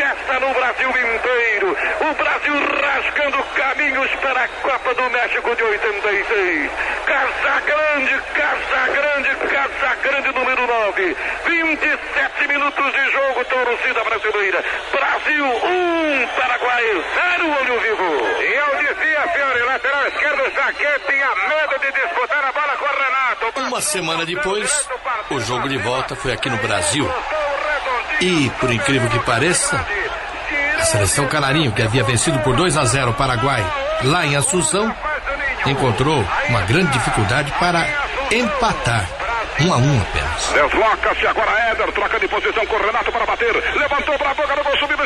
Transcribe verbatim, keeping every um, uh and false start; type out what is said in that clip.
festa no Brasil inteiro. O Brasil rasgando caminhos para a Copa do México de oitenta e seis. Casa Grande, Casa Grande, Casa Grande número nove. vinte e sete minutos de jogo, torcida brasileira. Brasil um, Paraguai zero, olho vivo. E eu dizia, Fiore, lateral esquerdo, Jaquet tinha medo de disputar a bola com o Renato. Uma semana depois, o jogo de volta foi aqui no Brasil. E, por incrível que pareça, a seleção canarinho, que havia vencido por dois a zero o Paraguai lá em Assunção, encontrou uma grande dificuldade para empatar. Um a um apenas. Desloca-se agora Éder, troca de posição com o Renato para bater. Levantou para a boca do gol, subiu